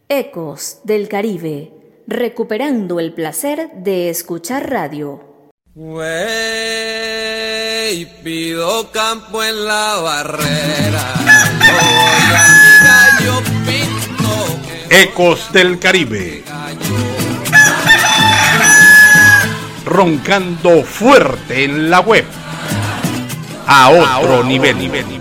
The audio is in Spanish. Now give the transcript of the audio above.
Ecos del Caribe, recuperando el placer de escuchar radio. Wey, pido campo en la barrera. Yo voy a mi gallo pinto. Ecos del Caribe. Roncando fuerte en la web. A otro nivel.